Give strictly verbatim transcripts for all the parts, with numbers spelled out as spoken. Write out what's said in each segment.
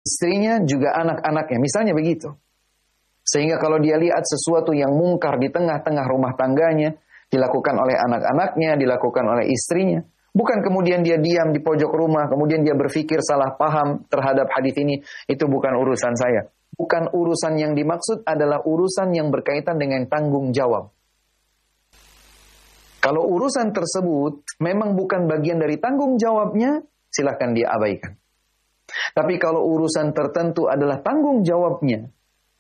istrinya, juga anak-anaknya. Misalnya begitu. Sehingga kalau dia lihat sesuatu yang mungkar di tengah-tengah rumah tangganya, dilakukan oleh anak-anaknya, dilakukan oleh istrinya. Bukan kemudian dia diam di pojok rumah, kemudian dia berpikir salah paham terhadap hadis ini. Itu bukan urusan saya. Bukan urusan yang dimaksud adalah urusan yang berkaitan dengan tanggung jawab. Kalau urusan tersebut memang bukan bagian dari tanggung jawabnya, silakan dia abaikan. Tapi kalau urusan tertentu adalah tanggung jawabnya,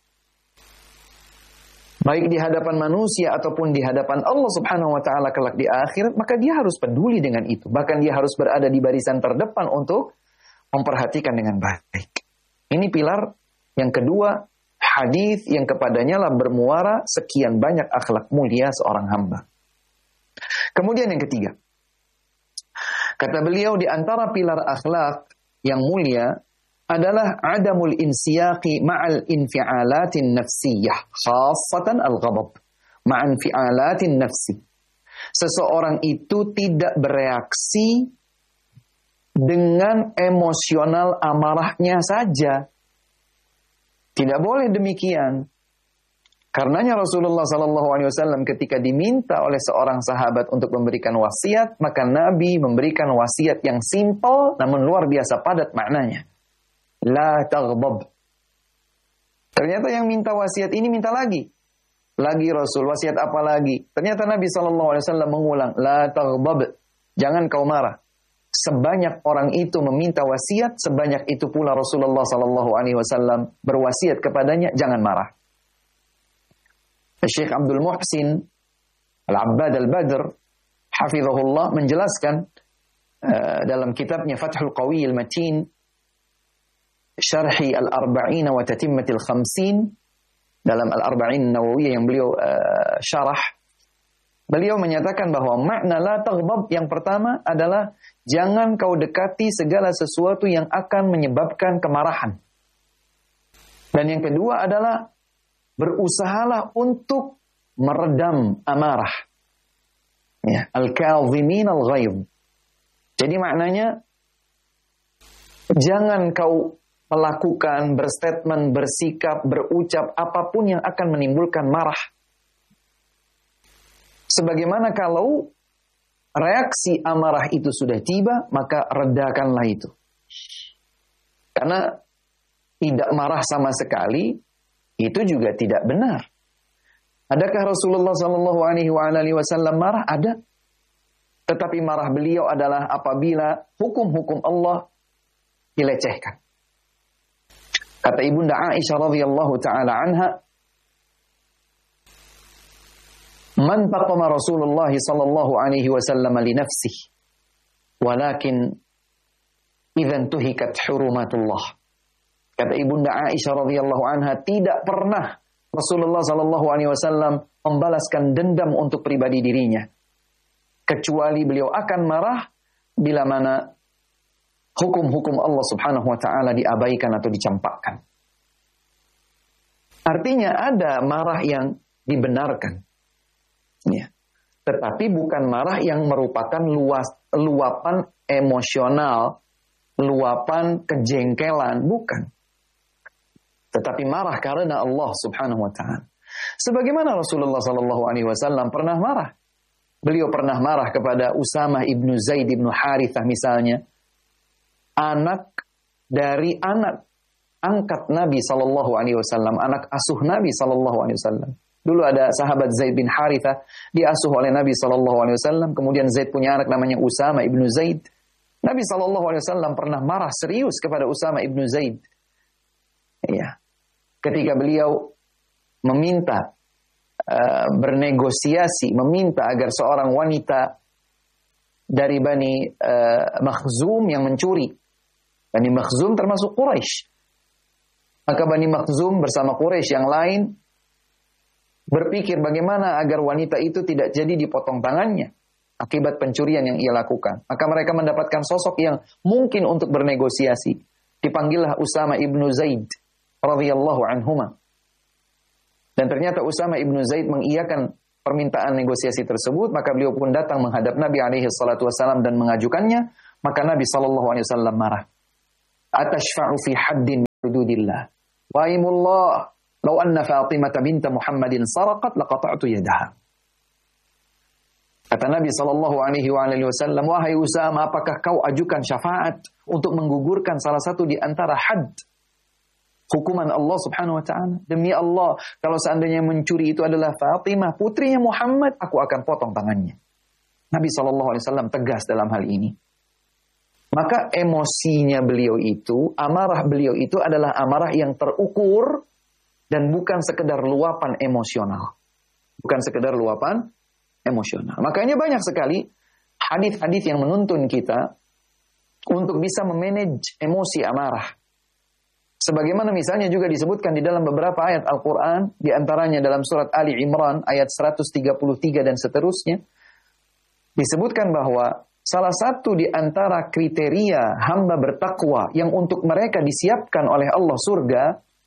baik di hadapan manusia ataupun di hadapan Allah Subhanahu wa taala kelak di akhirat, maka dia harus peduli dengan itu. Bahkan dia harus berada di barisan terdepan untuk memperhatikan dengan baik. Ini pilar yang kedua, hadis yang kepadanya lah bermuara sekian banyak akhlak mulia seorang hamba. Kemudian yang ketiga, kata beliau di antara pilar akhlak yang mulia adalah adamul insiyaqi ma'al infi'alatin nafsiyah, khassatan al-ghadab, ma'al infi'alatin nafsi. Seseorang itu tidak bereaksi dengan emosional amarahnya saja. Tidak boleh demikian. Karenanya Rasulullah sallallahu alaihi wasallam ketika diminta oleh seorang sahabat untuk memberikan wasiat, maka Nabi memberikan wasiat yang simpel namun luar biasa padat maknanya. La taghdab. Ternyata yang minta wasiat ini minta lagi. Lagi Rasul, wasiat apa lagi? Ternyata Nabi sallallahu alaihi wasallam mengulang, la taghdab. Jangan kau marah. Sebanyak orang itu meminta wasiat, sebanyak itu pula Rasulullah sallallahu alaihi wasallam berwasiat kepadanya, jangan marah. Syekh Abdul Muhsin Al-Abbad Al-Badr hafizahullah menjelaskan uh, dalam kitabnya Fathul Qawi Al-Matin Syarhi Al-Arba'in wa Tatimmatil Khamsin, dalam Al-Arba'in Nawawiyah yang beliau uh, syarah, beliau menyatakan bahwa makna la taghdab yang pertama adalah jangan kau dekati segala sesuatu yang akan menyebabkan kemarahan. Dan yang kedua adalah berusahalah untuk meredam amarah. Ya, al-kadhimin al-ghaidh. Jadi maknanya jangan kau melakukan, berstatement, bersikap, berucap apapun yang akan menimbulkan marah. Sebagaimana kalau reaksi amarah itu sudah tiba, maka redakanlah itu. Karena tidak marah sama sekali itu juga tidak benar. Adakah Rasulullah sallallahu alaihi wasallam marah? Ada. Tetapi marah beliau adalah apabila hukum-hukum Allah dilecehkan. Kata Ibunda Aisyah radhiyallahu taala anha, "Man taqama Rasulullah sallallahu alaihi wasallam li nafsihi, walakin idzan tuhikat hurumatullah." Kata Ibunda Aisyah radhiyallahu anha, tidak pernah Rasulullah sallallahu alaihi wasallam membalaskan dendam untuk pribadi dirinya, kecuali beliau akan marah bila mana hukum-hukum Allah Subhanahu wa taala diabaikan atau dicampakkan. Artinya ada marah yang dibenarkan. Ya. Tetapi bukan marah yang merupakan luas, luapan emosional, luapan kejengkelan, bukan. Tetapi marah karena Allah Subhanahu wa taala. Sebagaimana Rasulullah sallallahu alaihi wasallam pernah marah. Beliau pernah marah kepada Usamah ibnu Zaid ibnu Harithah misalnya, anak dari anak angkat Nabi sallallahu alaihi wasallam, anak asuh Nabi sallallahu alaihi wasallam. Dulu ada sahabat Zaid bin Harithah, diasuh oleh Nabi sallallahu alaihi wasallam, kemudian Zaid punya anak namanya Usamah ibnu Zaid. Nabi sallallahu alaihi wasallam pernah marah serius kepada Usamah ibnu Zaid. Ya. Ketika beliau meminta uh, bernegosiasi, meminta agar seorang wanita dari Bani uh, Makhzum yang mencuri. Bani Makhzum termasuk Quraisy. Maka Bani Makhzum bersama Quraisy yang lain berpikir bagaimana agar wanita itu tidak jadi dipotong tangannya akibat pencurian yang ia lakukan. Maka mereka mendapatkan sosok yang mungkin untuk bernegosiasi. Dipanggillah Usamah ibnu Zaid radhiyallahu anhuma. Dan ternyata Usamah ibnu Zaid mengiyakan permintaan negosiasi tersebut, maka beliau pun datang menghadap Nabi alaihi salatu wasallam dan mengajukannya, maka Nabi sallallahu alaihi wasallam marah. Atashfa'u fi haddin hududillah. Wa aimullah, law anna Fatimah bint Muhammadin saraqat laqata'tu yadaha. Kata Nabi sallallahu alaihi wasallam, wahai Usama, apakah kau ajukan syafaat untuk menggugurkan salah satu di antara had hukuman Allah Subhanahu wa taala? Demi Allah, kalau seandainya mencuri itu adalah Fatimah, putrinya Muhammad, aku akan potong tangannya. Nabi sallallahu alaihi wasallam tegas dalam hal ini. Maka emosinya beliau itu, amarah beliau itu adalah amarah yang terukur dan bukan sekedar luapan emosional. Bukan sekedar luapan emosional. Makanya banyak sekali hadis-hadis yang menuntun kita untuk bisa memanage emosi amarah. Sebagaimana misalnya juga disebutkan di dalam beberapa ayat Al-Quran, di antaranya dalam surat Ali Imran ayat seratus tiga puluh tiga dan seterusnya, disebutkan bahwa salah satu di antara kriteria hamba bertakwa yang untuk mereka disiapkan oleh Allah surga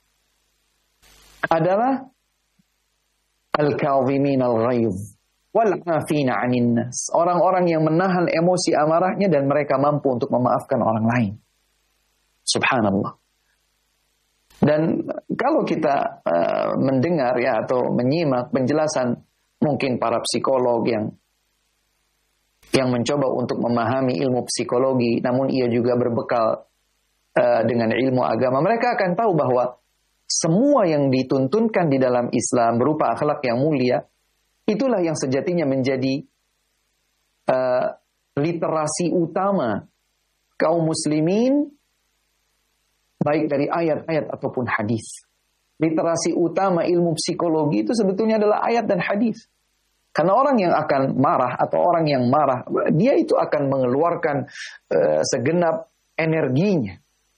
adalah al-kadhimin al-ghayz wal 'afina 'anil nas. Orang-orang yang menahan emosi amarahnya dan mereka mampu untuk memaafkan orang lain. Subhanallah. Dan kalau kita uh, mendengar ya atau menyimak penjelasan mungkin para psikolog yang yang mencoba untuk memahami ilmu psikologi, namun ia juga berbekal uh, dengan ilmu agama, mereka akan tahu bahwa semua yang dituntunkan di dalam Islam berupa akhlak yang mulia, itulah yang sejatinya menjadi uh, literasi utama kaum muslimin, baik dari ayat-ayat ataupun hadis. Literasi utama ilmu psikologi itu sebetulnya adalah ayat dan hadis. Karena orang yang akan marah atau orang yang marah, dia itu akan mengeluarkan uh, segenap energinya.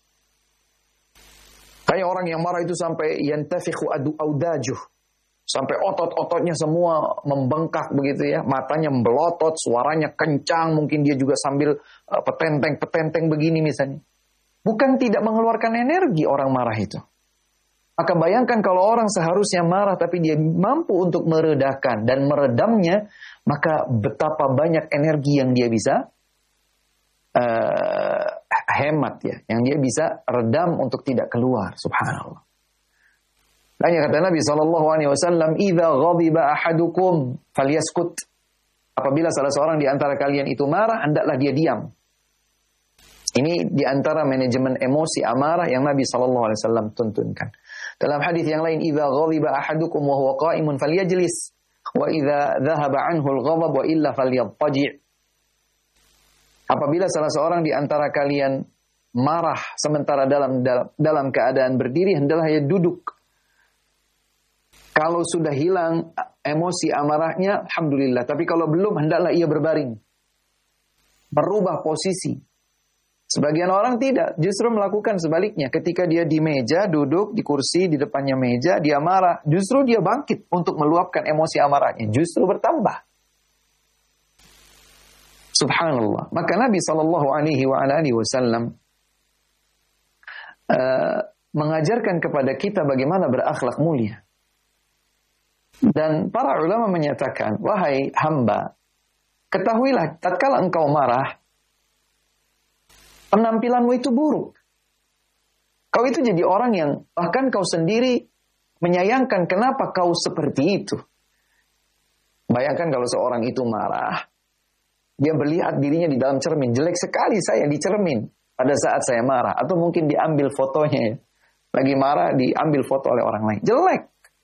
Kayak orang yang marah itu sampai yantafikhu adu audajuh, sampai otot-ototnya semua membengkak begitu ya, matanya melotot, suaranya kencang, mungkin dia juga sambil uh, petenteng-petenteng begini misalnya. Bukan tidak mengeluarkan energi orang marah itu. Maka bayangkan kalau orang seharusnya marah tapi dia mampu untuk meredakan dan meredamnya, maka betapa banyak energi yang dia bisa uh, hemat ya, yang dia bisa redam untuk tidak keluar. Subhanallah. Tanya kata Nabi sallallahu alaihi wasallam, "Idza ghadiba ahadukum falyaskut." Apabila salah seorang di antara kalian itu marah, hendaklah dia diam. Ini di antara manajemen emosi amarah yang Nabi sallallahu alaihi wasallam tuntunkan. Dalam hadis yang lain, "Idza ghadiba ahadukum wa huwa qa'imun falyajlis, wa idza dhahaba 'anhu al-ghadab wa illa falyattaji'." Apabila salah seorang di antara kalian marah sementara dalam dalam, dalam keadaan berdiri, hendaklah ia duduk. Kalau sudah hilang emosi amarahnya, alhamdulillah. Tapi kalau belum, hendaklah ia berbaring. Merubah posisi. Sebagian orang tidak, justru melakukan sebaliknya. Ketika dia di meja, duduk di kursi, di depannya meja, dia marah. Justru dia bangkit untuk meluapkan emosi amarahnya. Justru bertambah. Subhanallah. Maka Nabi sallallahu alaihi wasallam uh, mengajarkan kepada kita bagaimana berakhlak mulia. Dan para ulama menyatakan, wahai hamba, ketahuilah tatkala engkau marah, penampilanmu itu buruk. Kau itu jadi orang yang bahkan kau sendiri menyayangkan kenapa kau seperti itu. Bayangkan kalau seorang itu marah, dia melihat dirinya di dalam cermin. Jelek sekali saya di cermin pada saat saya marah. Atau mungkin diambil fotonya. Lagi marah diambil foto oleh orang lain. Jelek.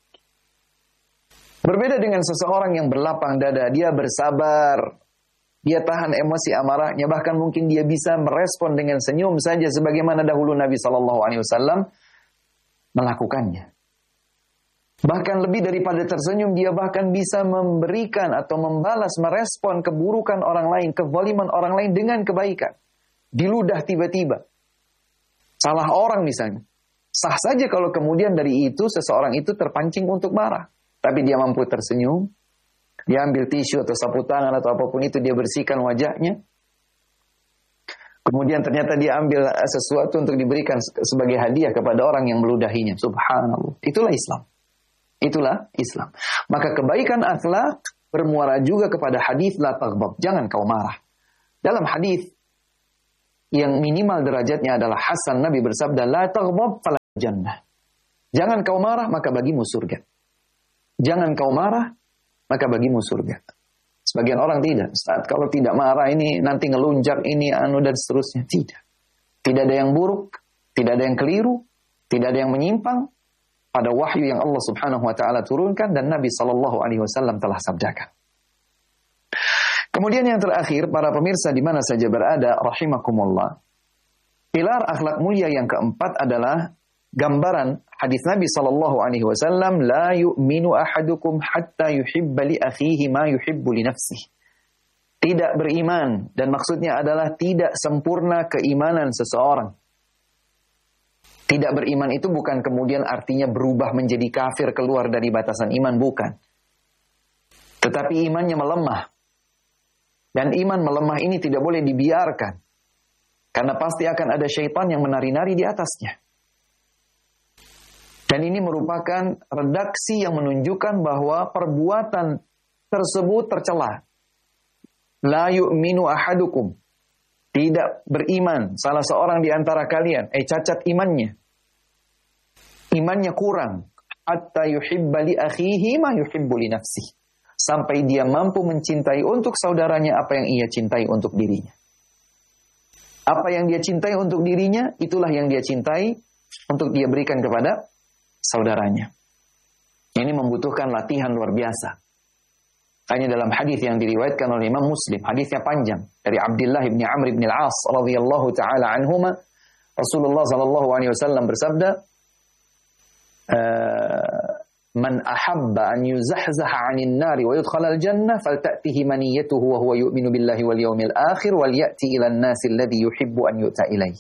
Berbeda dengan seseorang yang berlapang dada. Dia bersabar. Dia tahan emosi amarahnya. Bahkan mungkin dia bisa merespon dengan senyum saja. Sebagaimana dahulu Nabi shallallahu alaihi wasallam melakukannya. Bahkan lebih daripada tersenyum, dia bahkan bisa memberikan atau membalas, merespon keburukan orang lain, kezaliman orang lain dengan kebaikan. Diludah tiba-tiba. Salah orang misalnya. Sah saja kalau kemudian dari itu, seseorang itu terpancing untuk marah. Tapi dia mampu tersenyum. Dia ambil tisu atau sapu tangan atau apapun itu, dia bersihkan wajahnya. Kemudian ternyata dia ambil sesuatu untuk diberikan sebagai hadiah kepada orang yang meludahinya. Subhanallah. Itulah Islam. Itulah Islam. Maka kebaikan akhlak bermuara juga kepada hadis la taghdab. Jangan kau marah. Dalam hadis yang minimal derajatnya adalah hasan, Nabi bersabda la taghdab jannah. Jangan kau marah, maka bagimu surga. Jangan kau marah, maka bagimu surga. Sebagian orang tidak. Saat kalau tidak marah ini nanti ngelunjak ini anu dan seterusnya. Tidak. Tidak ada yang buruk, tidak ada yang keliru, tidak ada yang menyimpang pada wahyu yang Allah Subhanahu wa taala turunkan dan Nabi sallallahu alaihi wasallam telah sabdakan. Kemudian yang terakhir, para pemirsa di mana saja berada, rahimakumullah. Pilar akhlak mulia yang keempat adalah gambaran hadis Nabi sallallahu alaihi wasallam, la yu'minu ahadukum hatta yuhibba li akhihi ma yuhibbu li nafsihi. Tidak beriman, dan maksudnya adalah tidak sempurna keimanan seseorang. Tidak beriman itu bukan kemudian artinya berubah menjadi kafir keluar dari batasan iman, bukan. Tetapi imannya melemah. Dan iman melemah ini tidak boleh dibiarkan. Karena pasti akan ada syaitan yang menari-nari di atasnya. Dan ini merupakan redaksi yang menunjukkan bahwa perbuatan tersebut tercela. La yu'minu ahadukum. Tidak beriman salah seorang di antara kalian. Eh, cacat imannya. Imannya kurang. Hatta yuhibba li akhihi ma yuhibbu li nafsihi. Sampai dia mampu mencintai untuk saudaranya apa yang ia cintai untuk dirinya. Apa yang dia cintai untuk dirinya, itulah yang dia cintai untuk dia berikan kepada saudaranya. Ini membutuhkan latihan luar biasa. Hanya dalam hadis yang diriwayatkan oleh Imam Muslim, hadisnya panjang dari Abdullah bin Amr bin Al-As radhiyallahu taala anhuma, Rasulullah sallallahu alaihi wasallam bersabda, "Man ahabba an yuzahzaha 'anil nari wa yudkhala al-jannah falta'tihi maniyatuhu wa huwa yu'minu billahi wal yawmil akhir wal ya'ti ila an-nasi alladhi yuhibbu an yu'ta ilaihi."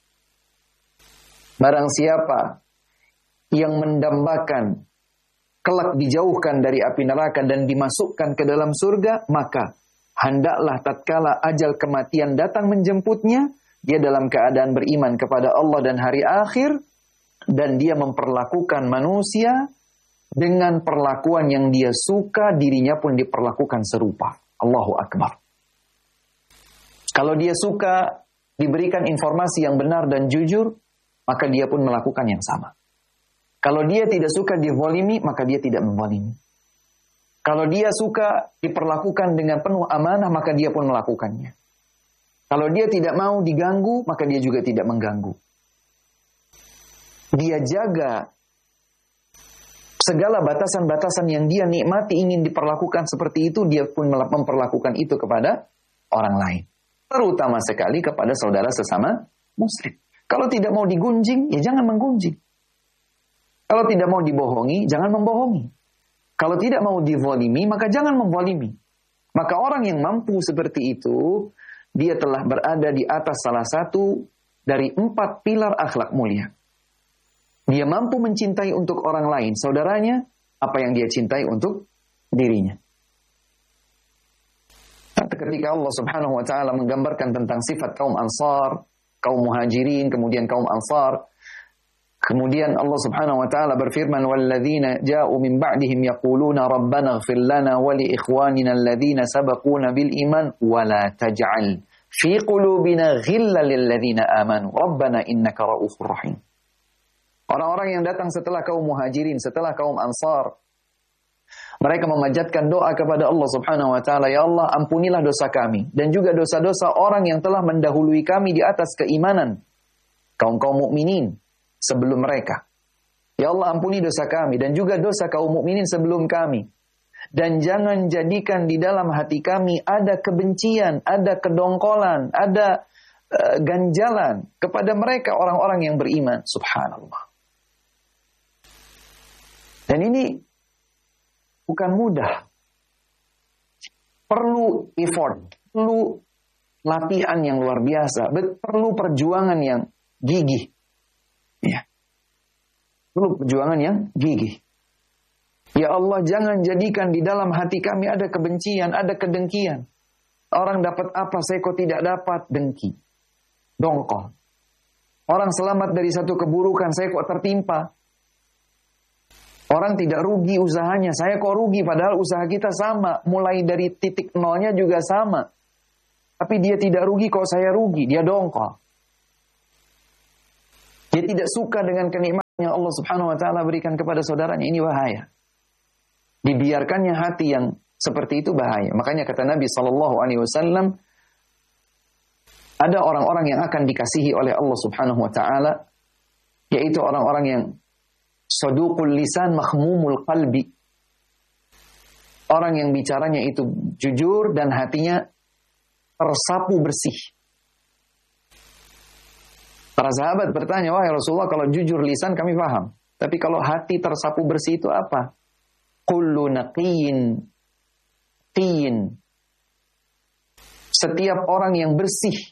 Barang siapa yang mendambakan kelak dijauhkan dari api neraka dan dimasukkan ke dalam surga, maka hendaklah tatkala ajal kematian datang menjemputnya, dia dalam keadaan beriman kepada Allah dan hari akhir, dan dia memperlakukan manusia dengan perlakuan yang dia suka, dirinya pun diperlakukan serupa. Allahu Akbar. Kalau dia suka diberikan informasi yang benar dan jujur, maka dia pun melakukan yang sama. Kalau dia tidak suka dizalimi, maka dia tidak menzalimi. Kalau dia suka diperlakukan dengan penuh amanah, maka dia pun melakukannya. Kalau dia tidak mau diganggu, maka dia juga tidak mengganggu. Dia jaga segala batasan-batasan yang dia nikmati, ingin diperlakukan seperti itu, dia pun memperlakukan itu kepada orang lain. Terutama sekali kepada saudara sesama muslim. Kalau tidak mau digunjing, ya jangan menggunjing. Kalau tidak mau dibohongi, jangan membohongi. Kalau tidak mau dizalimi, maka jangan menzalimi. Maka orang yang mampu seperti itu, dia telah berada di atas salah satu dari empat pilar akhlak mulia. Dia mampu mencintai untuk orang lain, saudaranya, apa yang dia cintai untuk dirinya. Ketika Allah Subhanahu wa taala menggambarkan tentang sifat kaum Ansar, kaum Muhajirin, kemudian kaum Ansar, kemudian Allah Subhanahu wa taala berfirman, "Walladzina ja'u min ba'dihim yaquluna rabbana ighfir lana wa li ikhwanina alladzina sabaquna bil iman wa la taj'al fi qulubina ghillan lil ladzina amanu rabbana innaka ra'ufur rahim." Orang-orang yang datang setelah kaum Muhajirin, setelah kaum Ansar, mereka memanjatkan doa kepada Allah Subhanahu wa taala, "Ya Allah, ampunilah dosa kami dan juga dosa-dosa orang yang telah mendahului kami di atas keimanan, kaum-kaum mukminin sebelum mereka. Ya Allah, ampuni dosa kami dan juga dosa kaum mukminin sebelum kami. Dan jangan jadikan di dalam hati kami ada kebencian, ada kedongkolan, ada uh, ganjalan kepada mereka orang-orang yang beriman." Subhanallah. Dan ini bukan mudah. Perlu effort, perlu latihan yang luar biasa, perlu perjuangan yang gigih. Ya. Perlu perjuangan yang gigih. Ya Allah, jangan jadikan di dalam hati kami ada kebencian, ada kedengkian. Orang dapat apa, saya kok tidak dapat, dengki. Dongkol. Orang selamat dari satu keburukan, saya kok tertimpa. Orang tidak rugi usahanya, saya kok rugi, padahal usaha kita sama. Mulai dari titik nolnya juga sama. Tapi dia tidak rugi, kok saya rugi, dia dongkol. Dia tidak suka dengan kenikmatan. yang Allah Subhanahu wa taala berikan kepada saudaranya, ini bahaya. Dibiarkannya hati yang seperti itu bahaya. Makanya kata Nabi sallallahu alaihi wasallam, ada orang-orang yang akan dikasihi oleh Allah Subhanahu wa taala, yaitu orang-orang yang saduqul lisan makhmumul qalbi. Orang yang bicaranya itu jujur dan hatinya tersapu bersih. Para sahabat bertanya, wahai Rasulullah, kalau jujur lisan kami paham, tapi kalau hati tersapu bersih itu apa? Kullu naqiyin qiyin. Setiap orang yang bersih,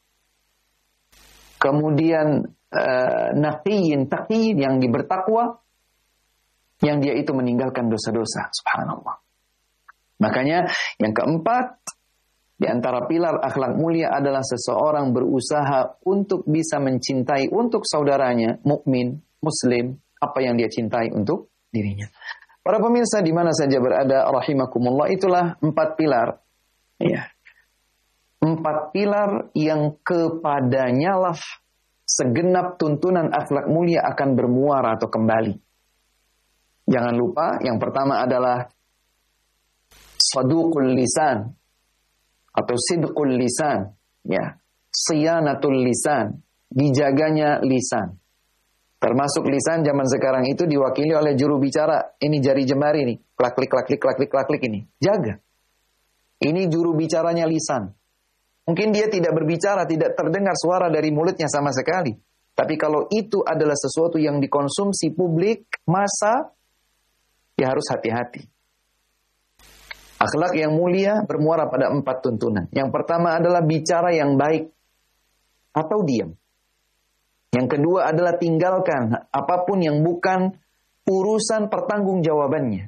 kemudian uh, naqiyin, taqiyin, yang bertakwa, yang dia itu meninggalkan dosa-dosa. Subhanallah. Makanya yang keempat, di antara pilar akhlak mulia adalah seseorang berusaha untuk bisa mencintai untuk saudaranya, mukmin, muslim, apa yang dia cintai untuk dirinya. Para pemirsa di mana saja berada, rahimakumullah, itulah empat pilar. Ya. Empat pilar yang kepadanya lah segenap tuntunan akhlak mulia akan bermuara atau kembali. Jangan lupa, yang pertama adalah saduqul lisan atau sidqul lisan, ya, siyanatul lisan, dijaganya lisan. Termasuk lisan zaman sekarang itu diwakili oleh juru bicara, ini jari jemari nih, klak klik klak klik klak klik klak klik ini. Jaga. Ini juru bicaranya lisan. Mungkin dia tidak berbicara, tidak terdengar suara dari mulutnya sama sekali. Tapi kalau itu adalah sesuatu yang dikonsumsi publik, massa, ya harus hati-hati. Akhlak yang mulia bermuara pada empat tuntunan. Yang pertama adalah bicara yang baik atau diam. Yang kedua adalah tinggalkan apapun yang bukan urusan pertanggungjawabannya.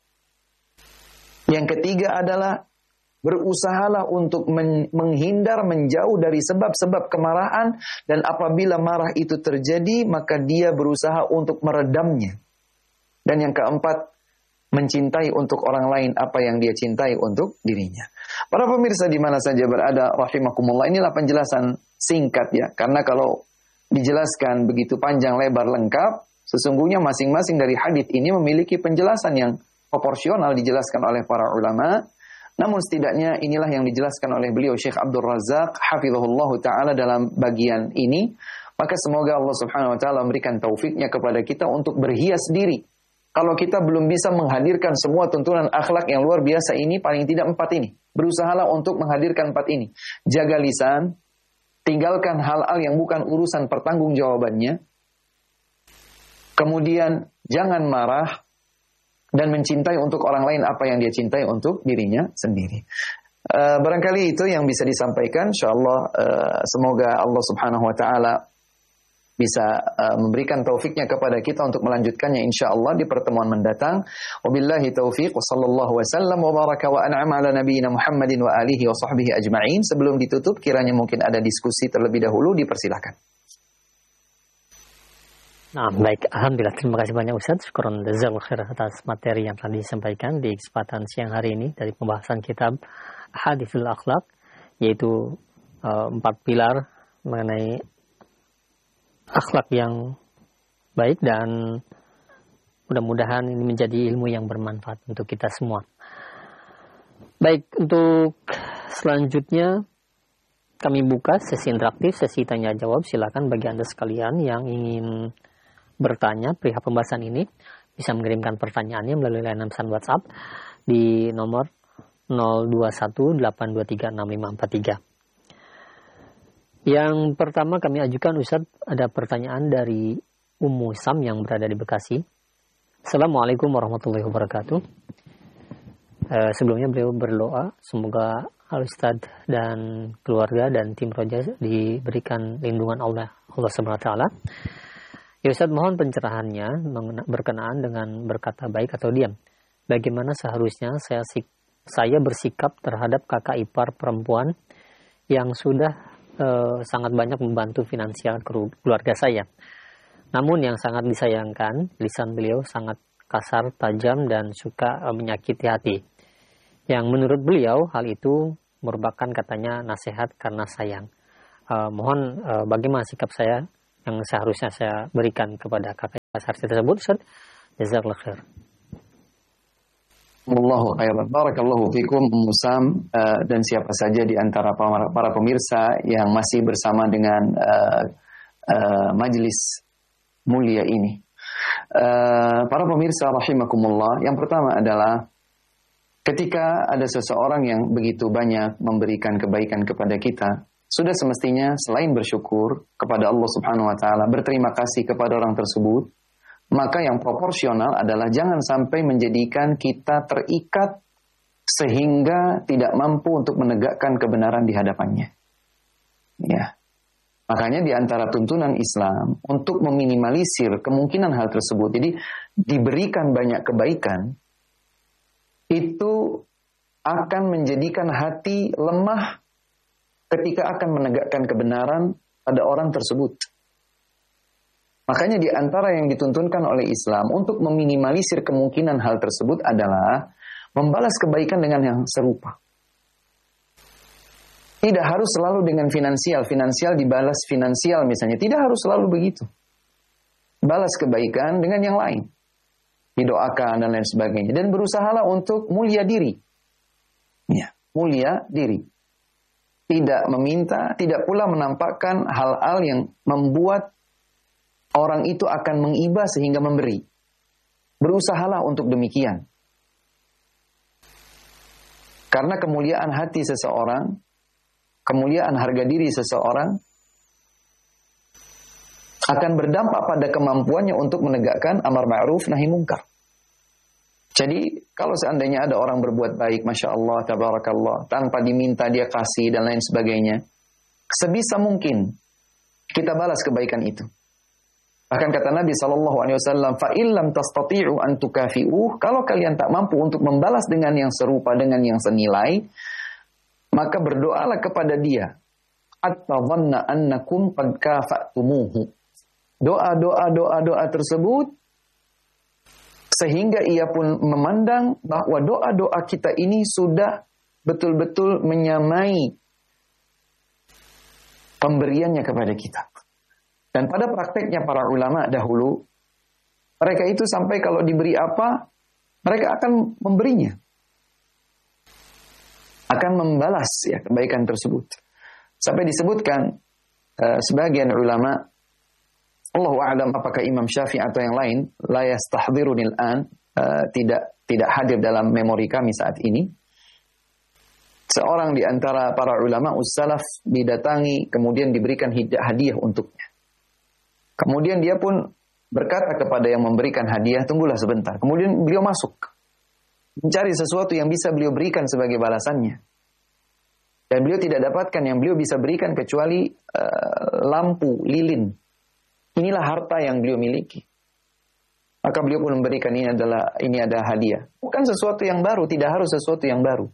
Yang ketiga adalah berusahalah untuk men- menghindar, menjauh dari sebab-sebab kemarahan, dan apabila marah itu terjadi, maka dia berusaha untuk meredamnya. Dan yang keempat, mencintai untuk orang lain apa yang dia cintai untuk dirinya. Para pemirsa di mana saja berada, rahimakumullah, inilah penjelasan singkat ya. Karena kalau dijelaskan begitu panjang lebar lengkap, sesungguhnya masing-masing dari hadits ini memiliki penjelasan yang proporsional dijelaskan oleh para ulama. Namun setidaknya inilah yang dijelaskan oleh beliau Syekh Abdul Razak hafizahullah taala dalam bagian ini. Maka semoga Allah Subhanahu wa taala memberikan taufiknya kepada kita untuk berhias diri. Kalau kita belum bisa menghadirkan semua tuntunan akhlak yang luar biasa ini, paling tidak empat ini. Berusahalah untuk menghadirkan empat ini. Jaga lisan, tinggalkan hal-hal yang bukan urusan pertanggungjawabannya. Kemudian jangan marah dan mencintai untuk orang lain apa yang dia cintai untuk dirinya sendiri. Uh, barangkali itu yang bisa disampaikan. InsyaAllah uh, semoga Allah Subhanahu wa taala bisa uh, memberikan taufiknya kepada kita untuk melanjutkannya insyaallah di pertemuan mendatang. Wabillahi taufiq wa sallallahu wasallam wa baraka wa an'ama ala nabiyyina Muhammadin wa alihi wa sahbihi ajma'in. Sebelum ditutup, kiranya mungkin ada diskusi terlebih dahulu, dipersilakan. Nah, baik, alhamdulillah, terima kasih banyak Ustaz. Syukron jazakallahu khair atas materi yang telah disampaikan di kesempatan siang hari ini dari pembahasan kitab Hadithul Akhlak, yaitu uh, empat pilar mengenai akhlak yang baik, dan mudah-mudahan ini menjadi ilmu yang bermanfaat untuk kita semua. Baik, untuk selanjutnya kami buka sesi interaktif, sesi tanya jawab. Silakan bagi Anda sekalian yang ingin bertanya perihal pembahasan ini, bisa mengirimkan pertanyaannya melalui layanan pesan WhatsApp di nomor nol dua satu delapan dua tiga enam lima empat tiga. Yang pertama kami ajukan Ustaz, ada pertanyaan dari Ummu Sam yang berada di Bekasi. Assalamualaikum warahmatullahi wabarakatuh. Uh, sebelumnya beliau berdoa semoga Al-Ustaz dan keluarga dan tim Roja diberikan lindungan Allah Allah Subhanahu wa taala. Ya Ustaz, mohon pencerahannya berkenaan dengan berkata baik atau diam. Bagaimana seharusnya saya saya bersikap terhadap kakak ipar perempuan yang sudah Uh, sangat banyak membantu finansial keluarga saya. Namun yang sangat disayangkan, lisan beliau sangat kasar, tajam, dan suka uh, menyakiti hati. Yang menurut beliau, hal itu merupakan katanya nasihat karena sayang. Uh, mohon uh, bagaimana sikap saya yang seharusnya saya berikan kepada kakak harta tersebut, Ustaz. Jazakallahu khair. Allahu khairan. Barakallahu fikum Musam uh, dan siapa saja di antara para, para pemirsa yang masih bersama dengan uh, uh, majlis mulia ini. Uh, para pemirsa rahimakumullah, yang pertama adalah ketika ada seseorang yang begitu banyak memberikan kebaikan kepada kita, sudah semestinya selain bersyukur kepada Allah Subhanahu wa taala, berterima kasih kepada orang tersebut. Maka yang proporsional adalah jangan sampai menjadikan kita terikat sehingga tidak mampu untuk menegakkan kebenaran di hadapannya. Ya. Makanya di antara tuntunan Islam untuk meminimalisir kemungkinan hal tersebut. Jadi diberikan banyak kebaikan itu akan menjadikan hati lemah ketika akan menegakkan kebenaran pada orang tersebut. Makanya di antara yang dituntunkan oleh Islam untuk meminimalisir kemungkinan hal tersebut adalah membalas kebaikan dengan yang serupa. Tidak harus selalu dengan finansial, finansial dibalas finansial misalnya. Tidak harus selalu begitu. Balas kebaikan dengan yang lain. Didoakan dan lain sebagainya. Dan berusahalah untuk mulia diri. Ya, mulia diri. Tidak meminta, tidak pula menampakkan hal-hal yang membuat orang itu akan mengiba sehingga memberi. Berusahalah untuk demikian. Karena kemuliaan hati seseorang, kemuliaan harga diri seseorang akan berdampak pada kemampuannya untuk menegakkan amar ma'ruf nahi munkar. Jadi kalau seandainya ada orang berbuat baik, Masya Allah, Tabarakallah, tanpa diminta dia kasih dan lain sebagainya, sebisa mungkin kita balas kebaikan itu. Bahkan kata Nabi shallallahu alaihi wasallam, fa illam tastati'u an tukafi'uh, kalau kalian tak mampu untuk membalas dengan yang serupa, dengan yang senilai, maka berdoalah kepada dia, at-tadhanna annakum qad kafa'tumuhu. Doa-doa doa-doa tersebut sehingga ia pun memandang bahwa doa-doa kita ini sudah betul-betul menyamai pemberiannya kepada kita. Dan pada prakteknya para ulama dahulu, mereka itu sampai kalau diberi apa, mereka akan memberinya. Akan membalas ya kebaikan tersebut. Sampai disebutkan uh, sebagian ulama, Allahu a'lam apakah Imam Syafi'i atau yang lain, la yastahdhirunil an, uh, tidak tidak hadir dalam memori kami saat ini. Seorang di antara para ulama ussalaf didatangi, kemudian diberikan hadiah untuknya. Kemudian dia pun berkata kepada yang memberikan hadiah, tunggulah sebentar. Kemudian beliau masuk, mencari sesuatu yang bisa beliau berikan sebagai balasannya. Dan beliau tidak dapatkan yang beliau bisa berikan kecuali uh, lampu, lilin. Inilah harta yang beliau miliki. Maka beliau pun memberikan ini adalah ini ada hadiah. Bukan sesuatu yang baru, tidak harus sesuatu yang baru.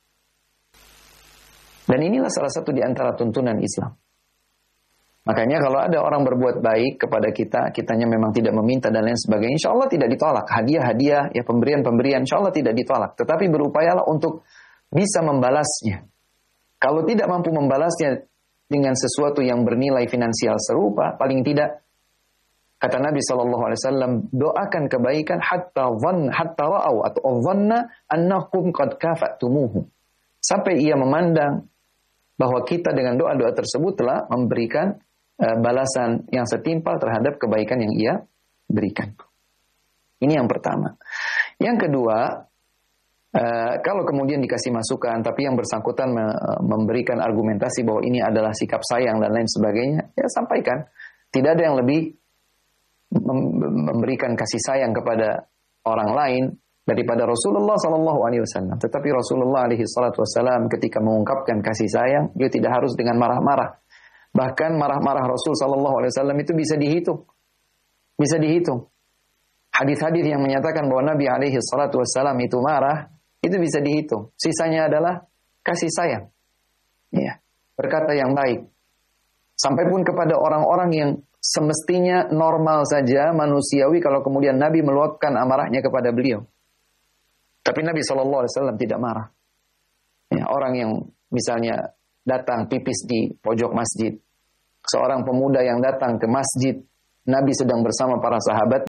Dan inilah salah satu di antara tuntunan Islam. Makanya kalau ada orang berbuat baik kepada kita, kitanya memang tidak meminta dan lain sebagainya, insya Allah tidak ditolak. Hadiah-hadiah, ya pemberian-pemberian, insya Allah tidak ditolak. Tetapi berupayalah untuk bisa membalasnya. Kalau tidak mampu membalasnya dengan sesuatu yang bernilai finansial serupa, paling tidak, kata Nabi shallallahu alaihi wasallam, doakan kebaikan hatta dhann, hatta ra'au, atau dhanna annakum qad kafa'tumuhu. Sampai ia memandang bahwa kita dengan doa-doa tersebut telah memberikan balasan yang setimpal terhadap kebaikan yang ia berikan. Ini yang pertama. Yang kedua, uh, kalau kemudian dikasih masukan, tapi yang bersangkutan me- memberikan argumentasi bahwa ini adalah sikap sayang dan lain sebagainya, ya sampaikan. Tidak ada yang lebih mem- memberikan kasih sayang kepada orang lain daripada Rasulullah Sallallahu Alaihi Wasallam. Tetapi Rasulullah Alaihi Wasallam ketika mengungkapkan kasih sayang, dia tidak harus dengan marah-marah. Bahkan marah-marah Rasul Sallallahu Alaihi Wasallam itu bisa dihitung, bisa dihitung. Hadis-hadis yang menyatakan bahwa Nabi Alaihi Wasallam itu marah, itu bisa dihitung. Sisanya adalah kasih sayang, ya, berkata yang baik. Sampai pun kepada orang-orang yang semestinya normal saja, manusiawi, kalau kemudian Nabi meluapkan amarahnya kepada beliau. Tapi Nabi Sallallahu Alaihi Wasallam tidak marah. Ya, orang yang misalnya datang pipis di pojok masjid, seorang pemuda yang datang ke masjid, Nabi sedang bersama para sahabat,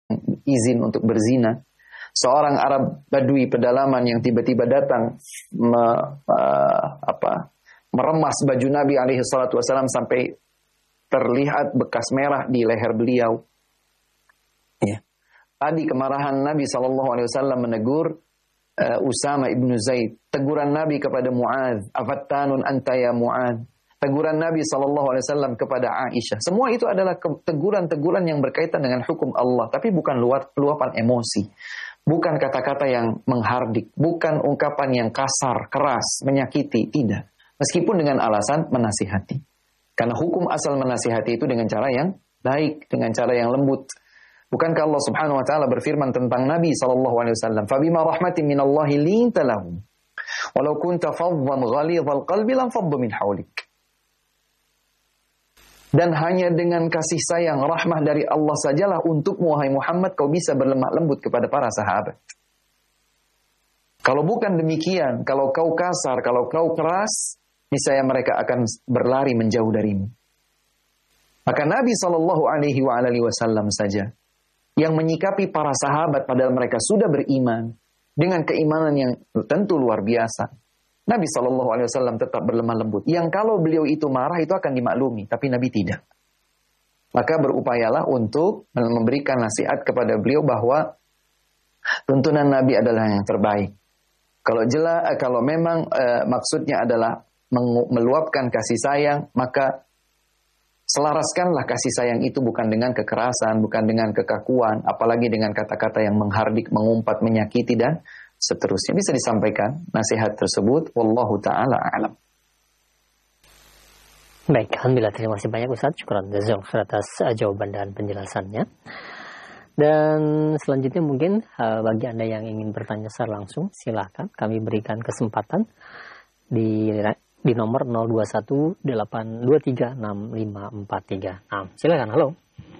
izin untuk berzina. Seorang Arab Badui pedalaman yang tiba-tiba datang me, uh, apa, meremas baju Nabi alaihi salatu wasallam sampai terlihat bekas merah di leher beliau. Ya. Tadi kemarahan Nabi shallallahu alaihi wasallam menegur uh, Usama ibnu Zaid. Teguran Nabi kepada Muadz, afattanun anta ya Muadz. Teguran Nabi shallallahu alaihi wasallam kepada Aisyah. Semua itu adalah teguran-teguran yang berkaitan dengan hukum Allah, tapi bukan luapan emosi. Bukan kata-kata yang menghardik, bukan ungkapan yang kasar, keras, menyakiti, tidak. Meskipun dengan alasan menasihati. Karena hukum asal menasihati itu dengan cara yang baik, dengan cara yang lembut. Bukankah Allah Subhanahu wa taala berfirman tentang Nabi sallallahu alaihi wasallam, "Fabima rahmatin minallahi linta lahum, walau kunta faddan ghalidhal qalbi lam faddu min hawlik." Dan hanya dengan kasih sayang, rahmah dari Allah sajalah untukmu, wahai Muhammad, kau bisa berlemah lembut kepada para sahabat. Kalau bukan demikian, kalau kau kasar, kalau kau keras, niscaya mereka akan berlari menjauh darimu. Maka Nabi shallallahu alaihi wasallam saja yang menyikapi para sahabat padahal mereka sudah beriman dengan keimanan yang tentu luar biasa. Nabi shallallahu alaihi wasallam tetap berlemah lembut. Yang kalau beliau itu marah itu akan dimaklumi, tapi Nabi tidak. Maka berupayalah untuk memberikan nasihat kepada beliau bahwa tuntunan Nabi adalah yang terbaik. Kalau jelas, kalau memang e, maksudnya adalah meluapkan kasih sayang, maka selaraskanlah kasih sayang itu bukan dengan kekerasan, bukan dengan kekakuan, apalagi dengan kata-kata yang menghardik, mengumpat, menyakiti dan seterusnya. Bisa disampaikan nasihat tersebut. Wallahu ta'ala a'lam. Baik, alhamdulillah, terima kasih banyak Ustaz. Syukran jazakallahu atas uh, jawaban dan penjelasannya. Dan selanjutnya mungkin uh, bagi Anda yang ingin bertanya secara langsung, silakan kami berikan kesempatan di di nomor nol dua satu delapan dua tiga enam lima empat tiga. Nah, silakan. Halo.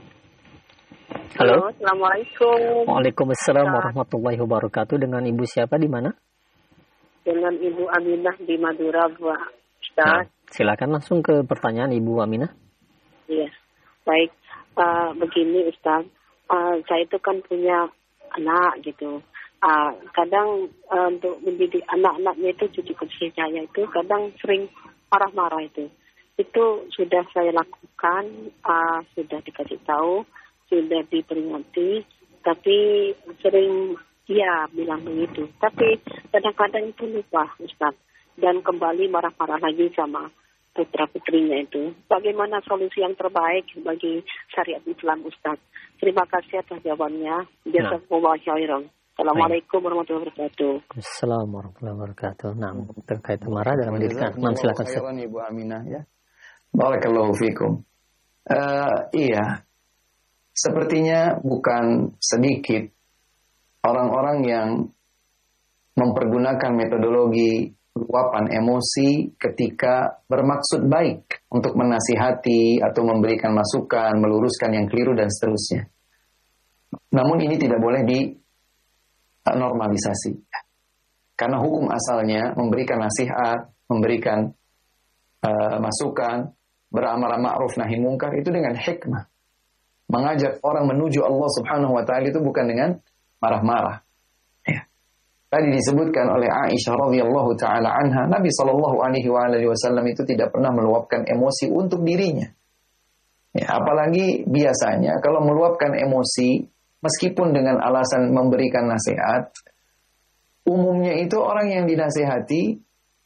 Halo. Assalamualaikum. Waalaikumsalam warahmatullahi wabarakatuh. Dengan Ibu siapa di mana? Dengan Ibu Aminah di Madura, Pak Ustaz. Nah, silakan langsung ke pertanyaan Ibu Aminah. Iya. Baik. Uh, begini Ustaz. Uh, saya itu kan punya anak gitu. Uh, kadang uh, untuk mendidik anak-anaknya itu cucu kecil saya itu kadang sering marah-marah itu. Itu sudah saya lakukan, uh, sudah dikasih tahu, sudah diperingati, tapi sering dia bilang begitu. Tapi kadang-kadang itu lupa Ustaz, dan kembali marah-marah lagi sama putra-putrinya itu. Bagaimana solusi yang terbaik bagi syariat Islam Ustaz? Terima kasih atas jawabannya. Jazakumullah khairan. Assalamualaikum warahmatullahi wabarakatuh. Assalamualaikum warahmatullahi wabarakatuh. Nah, terkait marah dalam pendidikan. Nah, silakan Ustaz. Ibu Aminah ya. Barakallahu fikum. Uh, iya. Sepertinya bukan sedikit orang-orang yang mempergunakan metodologi luapan emosi ketika bermaksud baik untuk menasihati atau memberikan masukan, meluruskan yang keliru dan seterusnya. Namun ini tidak boleh dinormalisasi. Karena hukum asalnya memberikan nasihat, memberikan uh, masukan, beramar ma'ruf nahi munkar itu dengan hikmah. Mengajak orang menuju Allah Subhanahu wa taala itu bukan dengan marah-marah. Ya. Tadi disebutkan oleh Aisyah radhiyallahu taala anha, Nabi sallallahu alaihi wasallam itu tidak pernah meluapkan emosi untuk dirinya. Ya, apalagi biasanya kalau meluapkan emosi meskipun dengan alasan memberikan nasihat, umumnya itu orang yang dinasihati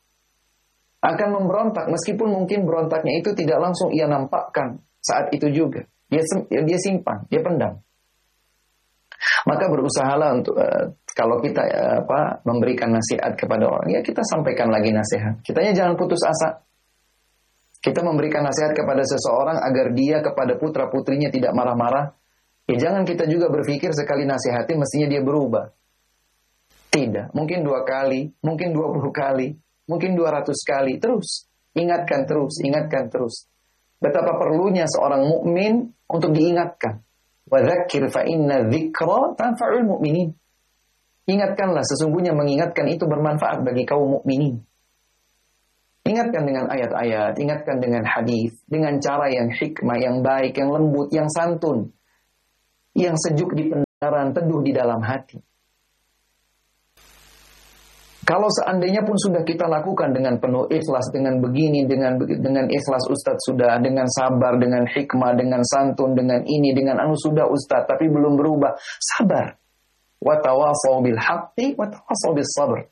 akan memberontak meskipun mungkin berontaknya itu tidak langsung ia nampakkan saat itu juga. Dia, dia simpan, dia pendam. Maka berusahalah untuk uh, kalau kita uh, apa memberikan nasihat kepada orang, ya kita sampaikan lagi nasihat. Kitanya jangan putus asa. Kita memberikan nasihat kepada seseorang agar dia kepada putra putrinya tidak marah-marah. Ya jangan kita juga berpikir sekali nasihati mestinya dia berubah. Tidak, mungkin dua kali, mungkin dua puluh kali, mungkin dua ratus kali, terus ingatkan terus, ingatkan terus. Betapa perlunya seorang mukmin untuk diingatkan. Wa dzakir fa inna dzikra tanfa'ul mu'minin. Ingatkanlah, sesungguhnya mengingatkan itu bermanfaat bagi kaum mukminin. Ingatkan dengan ayat-ayat, ingatkan dengan hadis, dengan cara yang hikmah, yang baik, yang lembut, yang santun, yang sejuk di sandaran teduh di dalam hati. Kalau seandainya pun sudah kita lakukan dengan penuh ikhlas, dengan begini, dengan dengan ikhlas Ustadz sudah, dengan sabar, dengan hikmah, dengan santun, dengan ini, dengan anu sudah Ustadz, tapi belum berubah. Sabar. Wa tawassaw bil haqqi wa tawassaw bis sabr.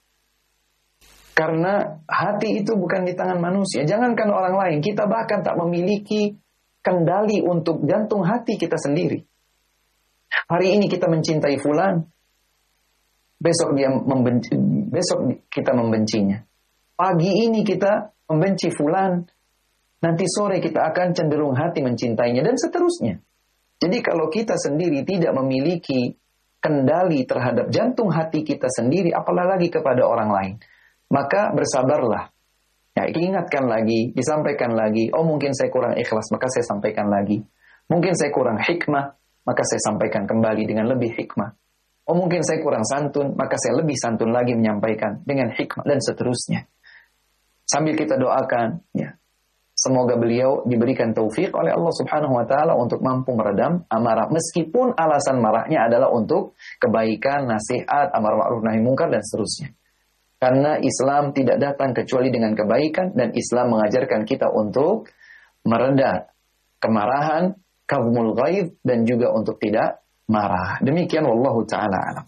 Karena hati itu bukan di tangan manusia. Jangankan orang lain, kita bahkan tak memiliki kendali untuk jantung hati kita sendiri. Hari ini kita mencintai fulan, besok dia membenci, besok kita membencinya. Pagi ini kita membenci fulan, nanti sore kita akan cenderung hati mencintainya, dan seterusnya. Jadi kalau kita sendiri tidak memiliki kendali terhadap jantung hati kita sendiri, apalagi kepada orang lain, maka bersabarlah. Ya, ingatkan lagi, disampaikan lagi. Oh, mungkin saya kurang ikhlas, maka saya sampaikan lagi. Mungkin saya kurang hikmah, maka saya sampaikan kembali dengan lebih hikmah. Oh, mungkin saya kurang santun, maka saya lebih santun lagi menyampaikan dengan hikmah, dan seterusnya. Sambil kita doakan, ya, semoga beliau diberikan taufik oleh Allah Subhanahu wa taala untuk mampu meredam amarah, meskipun alasan marahnya adalah untuk kebaikan, nasihat, amar ma'ruf nahi munkar, dan seterusnya. Karena Islam tidak datang kecuali dengan kebaikan, dan Islam mengajarkan kita untuk mereda kemarahan, kazmul ghaidh, dan juga untuk tidak marah. Demikian wallahu ta'ala alam.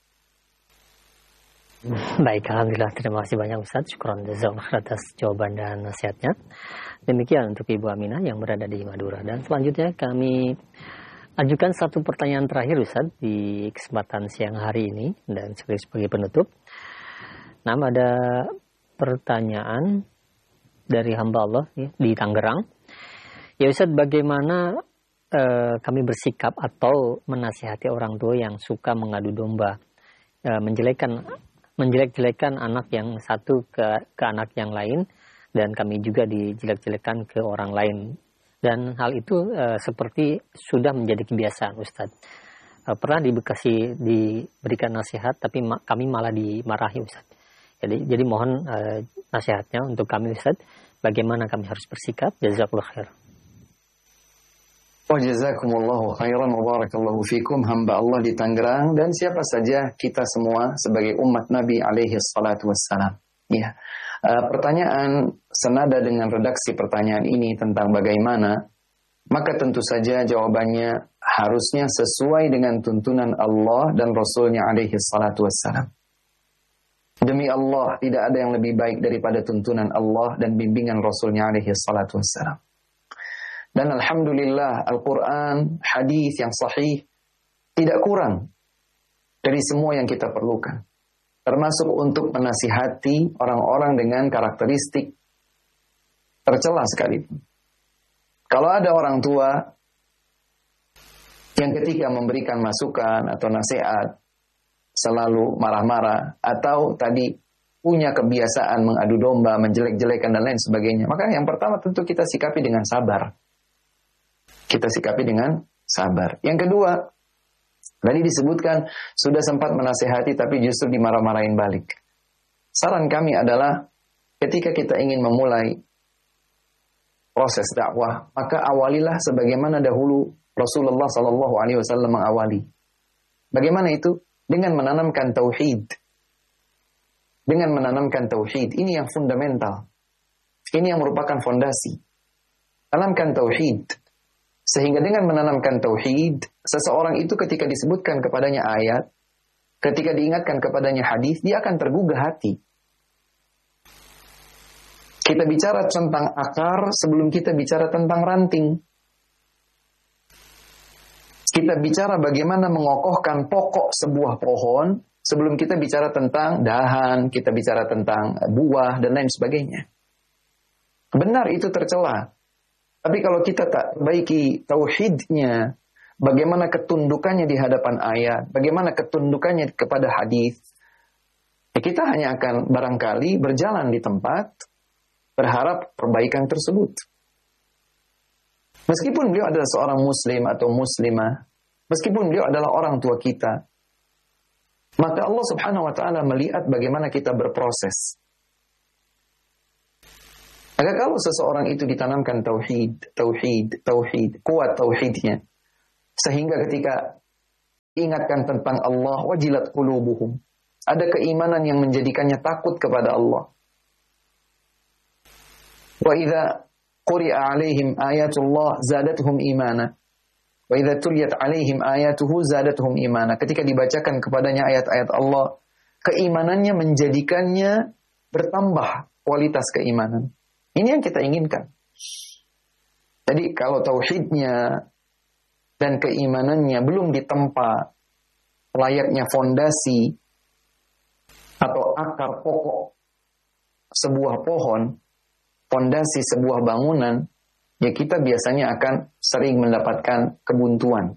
Baik, alhamdulillah, terima kasih banyak Ustaz. Syukron jazakallahu atas jawaban dan nasihatnya. Demikian untuk Ibu Aminah yang berada di Madura. Dan selanjutnya kami ajukan satu pertanyaan terakhir Ustaz di kesempatan siang hari ini, dan sebagai penutup. Nah, ada pertanyaan dari hamba Allah ya, di Tangerang. Ya Ustaz, bagaimana eh, kami bersikap atau menasihati orang tua yang suka mengadu domba, eh, menjelekkan menjelek-jelekan anak yang satu ke, ke anak yang lain, dan kami juga dijelek-jelekan ke orang lain. Dan hal itu eh, seperti sudah menjadi kebiasaan Ustaz. Eh, pernah di Bekasi diberikan nasihat, tapi ma- kami malah dimarahi Ustaz. Jadi, jadi mohon uh, nasihatnya untuk kami Ustaz, bagaimana kami harus bersikap. Jazakallahu khair. Wa jazakumullahu khairan wa barakallahu fikum, hamba Allah di Tangerang, dan siapa saja kita semua sebagai umat Nabi alaihi salatu wassalam. Ya. Uh, pertanyaan senada dengan redaksi pertanyaan ini tentang bagaimana, maka tentu saja jawabannya harusnya sesuai dengan tuntunan Allah dan Rasulnya alaihi salatu wassalam. Demi Allah, tidak ada yang lebih baik daripada tuntunan Allah dan bimbingan Rasulnya alaihi salatu wassalam. Dan alhamdulillah, Al-Quran, hadis yang sahih, tidak kurang dari semua yang kita perlukan. Termasuk untuk menasihati orang-orang dengan karakteristik tercela sekalipun. Kalau ada orang tua yang ketika memberikan masukan atau nasihat, selalu marah-marah, atau tadi punya kebiasaan mengadu domba, menjelek-jelekan, dan lain sebagainya, maka yang pertama tentu kita sikapi dengan sabar. Kita sikapi dengan sabar. Yang kedua, tadi disebutkan sudah sempat menasehati tapi justru dimarah-marahin balik. Saran kami adalah ketika kita ingin memulai proses dakwah, maka awalilah sebagaimana dahulu Rasulullah Shallallahu Alaihi Wasallam mengawali. Bagaimana itu? Dengan menanamkan tauhid. Dengan menanamkan tauhid. Ini yang fundamental. Ini yang merupakan fondasi. Tanamkan tauhid. Sehingga dengan menanamkan tauhid, seseorang itu ketika disebutkan kepadanya ayat, ketika diingatkan kepadanya hadis, dia akan tergugah hati. Kita bicara tentang akar sebelum kita bicara tentang ranting. Kita bicara bagaimana mengokohkan pokok sebuah pohon sebelum kita bicara tentang dahan, kita bicara tentang buah, dan lain sebagainya. Benar itu tercela. Tapi kalau kita tak baiki tauhidnya, bagaimana ketundukannya di hadapan ayat, bagaimana ketundukannya kepada hadis, ya kita hanya akan barangkali berjalan di tempat, berharap perbaikan tersebut. Meskipun beliau adalah seorang muslim atau muslimah, meskipun beliau adalah orang tua kita, maka Allah Subhanahu wa taala melihat bagaimana kita berproses. Maka kalau seseorang itu ditanamkan tauhid, tauhid, tauhid, kuat tauhidnya, sehingga ketika ingatkan tentang Allah, wajilat qulubuhum. Ada keimanan yang menjadikannya takut kepada Allah. Wa idza quri'a 'alaihim ayatullah zadatuhum imana. Wa idza tuliyat 'alaihim ayatuhu zadatuhum imana. Ketika dibacakan kepadanya ayat-ayat Allah, keimanannya menjadikannya bertambah kualitas keimanan. Ini yang kita inginkan. Jadi kalau tauhidnya dan keimanannya belum ditempa layaknya fondasi atau akar pokok sebuah pohon, fondasi sebuah bangunan, ya kita biasanya akan sering mendapatkan kebuntuan.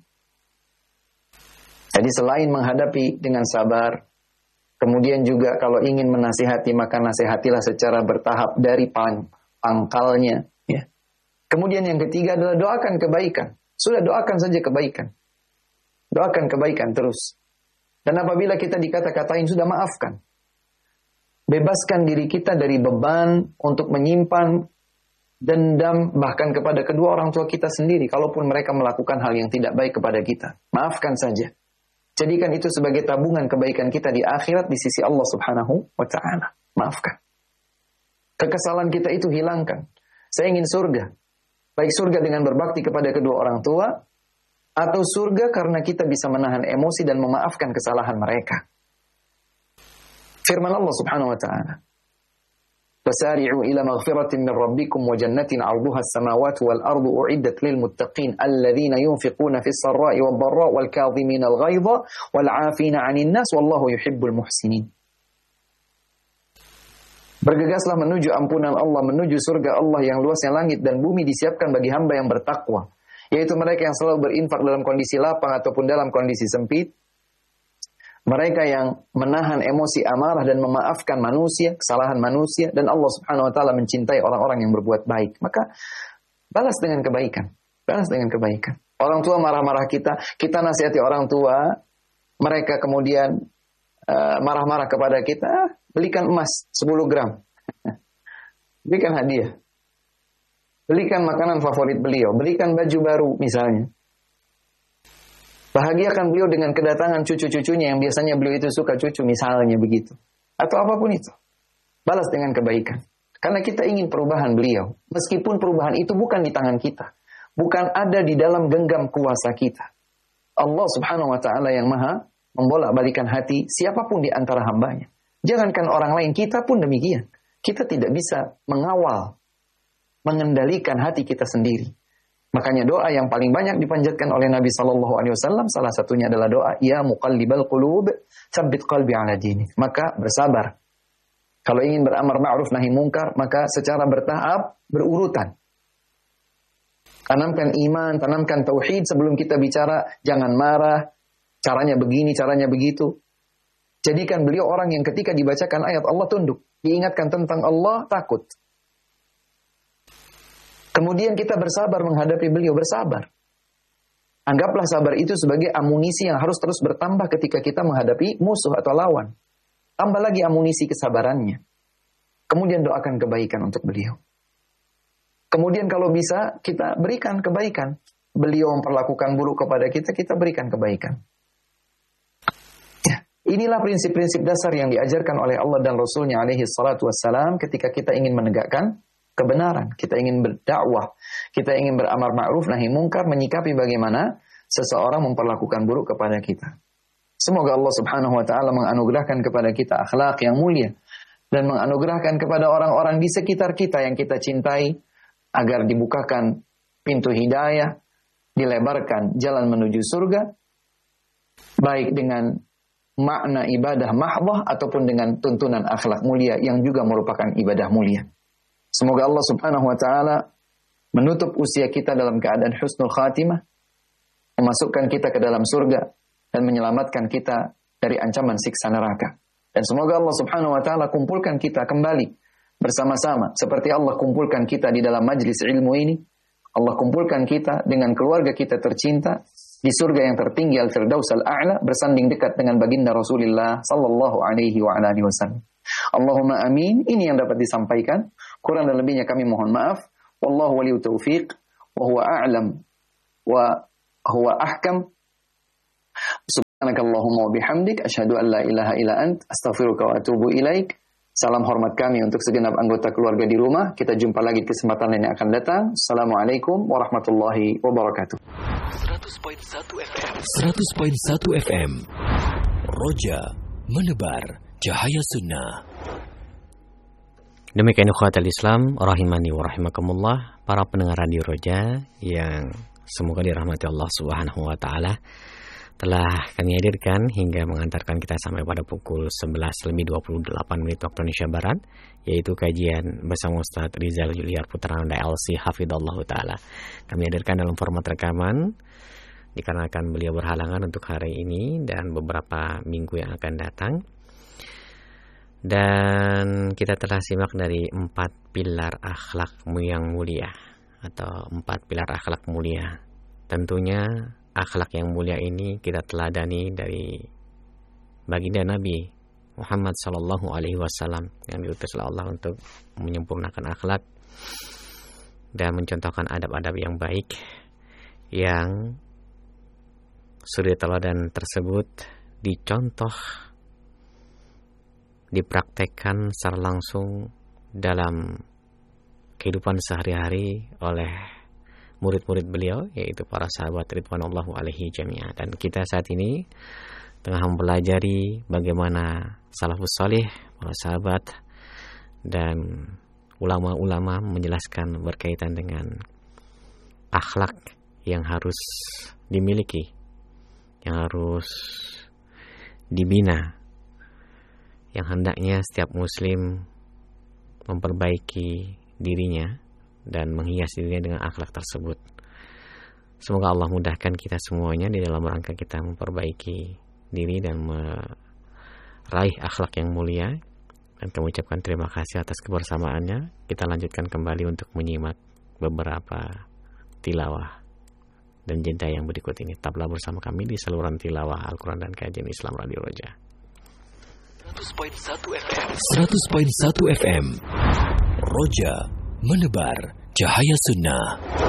Jadi selain menghadapi dengan sabar, kemudian juga kalau ingin menasihati, maka nasihatilah secara bertahap dari pang, pangkalnya. Ya. Kemudian yang ketiga adalah doakan kebaikan. Sudah doakan saja kebaikan. Doakan kebaikan terus. Dan apabila kita dikata-katain, sudah maafkan. Bebaskan diri kita dari beban untuk menyimpan dendam bahkan kepada kedua orang tua kita sendiri. Kalaupun mereka melakukan hal yang tidak baik kepada kita. Maafkan saja. Jadikan itu sebagai tabungan kebaikan kita di akhirat di sisi Allah Subhanahu wa ta'ala. Maafkan. Kekesalan kita itu hilangkan. Saya ingin surga. Baik surga dengan berbakti kepada kedua orang tua, atau surga karena kita bisa menahan emosi dan memaafkan kesalahan mereka. Firman Allah Subhanahu wa ta'ala. فَسَارِعُوا إِلَى مَغْفِرَةٍ مِّن رَبِّكُمْ وَجَنَّةٍ عَرْضُهَا السَّمَاوَاتُ وَالْأَرْضُ أُعِدَّتْ لِلْمُتَّقِينَ الَّذِينَ يُنْفِقُونَ فِي السَّرَّاءِ وَالضَّرَّاءِ وَالْكَاظِمِينَ الْغَيْظَ وَالْعَافِينَ عَنِ النَّاسِ وَاللَّهُ يُحِبُّ الْمُحْسِنِينَ. Bergegaslah menuju ampunan Allah, menuju surga Allah yang luasnya langit dan bumi disiapkan bagi hamba yang bertakwa. Yaitu mereka yang selalu berinfak dalam kondisi lapang ataupun dalam kondisi sempit. Mereka yang menahan emosi amarah dan memaafkan manusia, kesalahan manusia. Dan Allah Subhanahu wa ta'ala mencintai orang-orang yang berbuat baik. Maka balas dengan kebaikan. Balas dengan kebaikan. Orang tua marah-marah kita, kita nasihati orang tua, mereka kemudian uh, marah-marah kepada kita, belikan emas sepuluh gram. Belikan hadiah. Belikan makanan favorit beliau. Belikan baju baru misalnya. Bahagiakan beliau dengan kedatangan cucu-cucunya yang biasanya beliau itu suka cucu misalnya begitu. Atau apapun itu. Balas dengan kebaikan. Karena kita ingin perubahan beliau. Meskipun perubahan itu bukan di tangan kita. Bukan ada di dalam genggam kuasa kita. Allah Subhanahu wa ta'ala yang maha membolak-balikan hati siapapun di antara hambanya. Jangankan orang lain, kita pun demikian. Kita tidak bisa mengawal, mengendalikan hati kita sendiri. Makanya doa yang paling banyak dipanjatkan oleh Nabi Sallallahu Alaihi Wasallam, salah satunya adalah doa, Ya muqallibal qulub, tsabbit qalbi ala dinik. Maka bersabar. Kalau ingin beramar ma'ruf nahi mungkar, maka secara bertahap, berurutan. Tanamkan iman, tanamkan tauhid sebelum kita bicara, jangan marah, caranya begini, caranya begitu. Jadikan beliau orang yang ketika dibacakan ayat Allah tunduk. Diingatkan tentang Allah, takut. Kemudian kita bersabar menghadapi beliau, bersabar. Anggaplah sabar itu sebagai amunisi yang harus terus bertambah ketika kita menghadapi musuh atau lawan. Tambah lagi amunisi kesabarannya. Kemudian doakan kebaikan untuk beliau. Kemudian kalau bisa kita berikan kebaikan. Beliau memperlakukan buruk kepada kita, kita berikan kebaikan. Ya, inilah prinsip-prinsip dasar yang diajarkan oleh Allah dan Rasulnya alaihi salatu wassalam ketika kita ingin menegakkan kebenaran, kita ingin berdakwah, kita ingin beramar ma'ruf nahi mungkar, menyikapi bagaimana seseorang memperlakukan buruk kepada kita. Semoga Allah Subhanahu wa ta'ala menganugerahkan kepada kita akhlak yang mulia dan menganugerahkan kepada orang-orang di sekitar kita yang kita cintai agar dibukakan pintu hidayah, dilebarkan jalan menuju surga, baik dengan makna ibadah mahdhah ataupun dengan tuntunan akhlak mulia yang juga merupakan ibadah mulia. Semoga Allah Subhanahu wa ta'ala menutup usia kita dalam keadaan husnul khatimah, memasukkan kita ke dalam surga, dan menyelamatkan kita dari ancaman siksa neraka. Dan semoga Allah Subhanahu wa ta'ala kumpulkan kita kembali bersama-sama, seperti Allah kumpulkan kita di dalam majlis ilmu ini. Allah kumpulkan kita dengan keluarga kita tercinta di surga yang tertinggi Al-Firdaus Al-A'la, bersanding dekat dengan baginda Rasulullah sallallahu alaihi wa alihi wasallam. Allahumma amin. Ini yang dapat disampaikan. Kurang dan lebihnya kami mohon maaf. Wallahu waliyut taufiq wa huwa a'lam wa huwa ahkam. Subhanakallahumma wa bihamdik asyhadu an la ilaha illa ant astaghfiruka wa atubu ilaik. Salam hormat kami untuk segenap anggota keluarga di rumah. Kita jumpa lagi di kesempatan lain yang akan datang. Assalamualaikum warahmatullahi wabarakatuh. seratus koma satu F M seratus koma satu F M Roja menebar cahaya sunnah. Demikian ikhwatal Islam rahimani wa rahimakumullah, para pendengar Radio Roja yang semoga dirahmati Allah Subhanahu wa taala, telah kami hadirkan hingga mengantarkan kita sampai pada pukul sebelas lebih dua puluh delapan menit waktu Indonesia Barat, yaitu kajian bersama Ustaz Rizal Juliar Putrananda L C hafidhallahu taala. Kami hadirkan dalam format rekaman dikarenakan beliau berhalangan untuk hari ini dan beberapa minggu yang akan datang. Dan kita telah simak dari empat pilar akhlak yang mulia atau empat pilar akhlak mulia. Tentunya akhlak yang mulia ini kita teladani dari baginda Nabi Muhammad sallallahu alaihi wasallam yang diutus oleh Allah untuk menyempurnakan akhlak dan mencontohkan adab-adab yang baik, yang suri teladan tersebut dicontoh, dipraktekkan secara langsung dalam kehidupan sehari-hari oleh murid-murid beliau, yaitu para sahabat ridwanullahu alaihi jami'ah. Dan kita saat ini tengah mempelajari bagaimana salafus salih, para sahabat dan ulama-ulama menjelaskan berkaitan dengan akhlak yang harus dimiliki, yang harus dibina, yang hendaknya setiap muslim memperbaiki dirinya dan menghias dirinya dengan akhlak tersebut. Semoga Allah mudahkan kita semuanya di dalam rangka kita memperbaiki diri dan meraih akhlak yang mulia. Dan kami ucapkan terima kasih atas kebersamaannya. Kita lanjutkan kembali untuk menyimak beberapa tilawah dan jeda yang berikut ini. Tetaplah bersama kami di saluran tilawah Al-Quran dan kajian Islam Radio Roja. seratus koma satu F M seratus koma satu F M Roja menebar cahaya sunnah.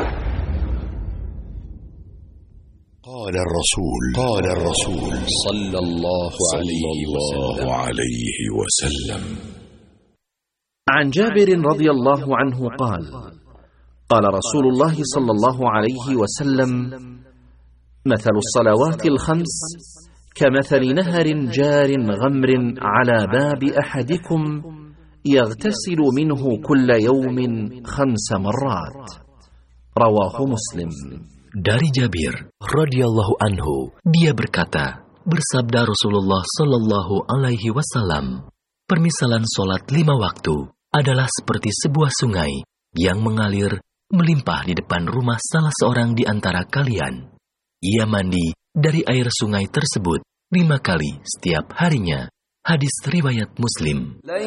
قال الرسول قال الرسول صلى الله عليه وسلم عن جابر رضي الله عنه قال قال رسول الله صلى الله عليه وسلم مثل الصلوات الخمس كمثل نهر جار غمر على باب أحدكم يغتسل منه كل يوم خمس مرات رواه مسلم. Dari Jabir radhiyallahu anhu, dia berkata, bersabda Rasulullah sallallahu alaihi wasallam, permisalan solat lima waktu adalah seperti sebuah sungai yang mengalir melimpah di depan rumah salah seorang di antara kalian. Ia mandi dari air sungai tersebut lima kali setiap harinya. Hadis riwayat Muslim.